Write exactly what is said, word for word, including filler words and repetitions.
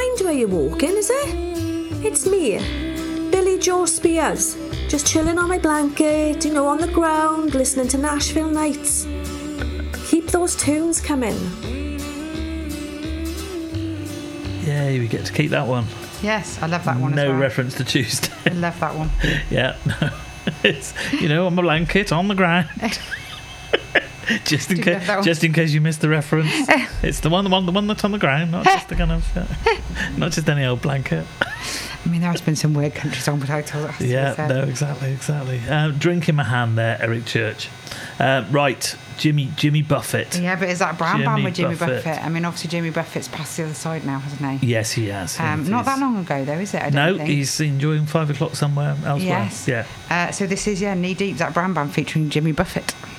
mind where you're walking, is it? It's me, Billy Joe Spears, just chilling on my blanket, you know, on the ground, listening to Nashville Nights. Keep those tunes coming. Yay, we get to keep that one. Yes, I love that one No as well. reference to Tuesday. I love that one. Yeah, no. It's, you know, on my blanket, on the ground. just in case, just in case you missed the reference. It's the one, the one, the one that's on the ground, not just the kind of, uh, not just any old blanket. I mean, there has been some weird country song titles. Yeah, no, exactly, exactly. Uh, drink in my hand there, Eric Church. Uh, right, Jimmy Jimmy Buffett. Yeah, but is that brown Jimmy band with Jimmy Buffett. Buffett? I mean, obviously Jimmy Buffett's passed the other side now, hasn't he? Yes, he has. Um, not that long ago, though, is it? I don't No, think. he's enjoying five o'clock somewhere elsewhere. Yes. Yeah. Uh, so this is, yeah, Knee Deep, Zach Brown Band featuring Jimmy Buffett.